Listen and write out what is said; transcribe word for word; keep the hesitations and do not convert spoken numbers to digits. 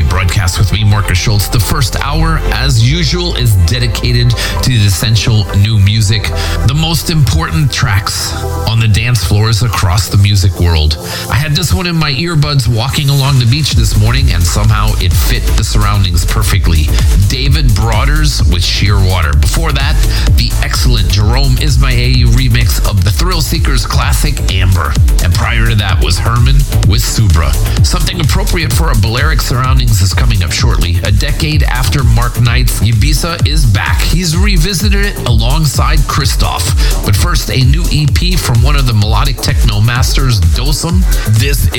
broadcast with me, Marcus Schultz. The first hour, as usual, is dedicated to the essential new music, the most important tracks on the dance floors across the music world. I had this one in my earbuds walking along the beach this morning, and somehow it fit the surroundings perfectly. David Brothers with Shearwater. Before that, the excellent Jerome Isma-Ae remix of the Thrill Seekers classic Amber. And prior to that was Herman with Subra. Something appropriate for our Balearic surroundings is coming up shortly. A decade after Mark Knight's Ibiza is back. He's revisited it alongside Christoph. But first, a new E P from one of the melodic techno masters, Dosum. This